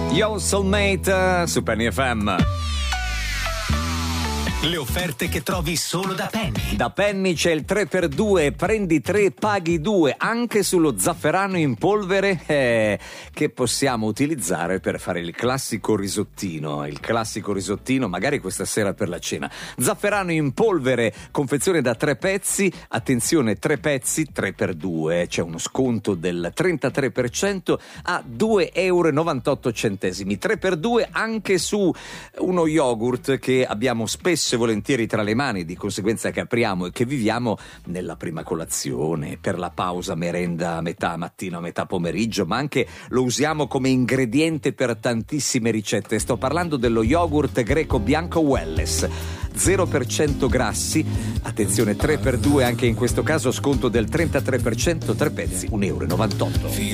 Yo Soulmate su Penny FM. Le offerte che trovi solo da Penny. Da Penny c'è il 3x2, prendi 3, paghi 2, anche sullo zafferano in polvere che possiamo utilizzare per fare il classico risottino. Il classico risottino, magari questa sera per la cena. Zafferano in polvere, confezione da 3 pezzi. Attenzione, 3 pezzi, 3x2. C'è uno sconto del 33% a €2,98. 3x2 anche su uno yogurt che abbiamo spesso e volentieri tra le mani, di conseguenza che apriamo e che viviamo nella prima colazione, per la pausa merenda a metà mattina, a metà pomeriggio, ma anche lo usiamo come ingrediente per tantissime ricette. Sto parlando dello yogurt greco bianco Welless. 0% grassi, attenzione, 3x2 anche in questo caso, sconto del 33%, 3 pezzi, €1,98.